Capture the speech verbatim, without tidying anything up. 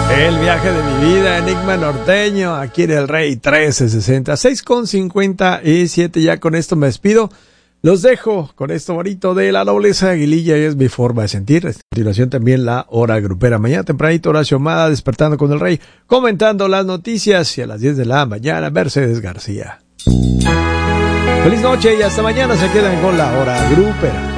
El viaje de mi vida, Enigma Norteño, aquí en el Rey trece sesenta, seis con cincuenta y siete. Ya con esto me despido. Los dejo con esto bonito de la nobleza aguililla y es mi forma de sentir. A continuación también la hora grupera. Mañana tempranito Horacio Amada despertando con el Rey, comentando las noticias, y a las diez de la mañana Mercedes García. Feliz noche y hasta mañana. Se quedan con la hora grupera.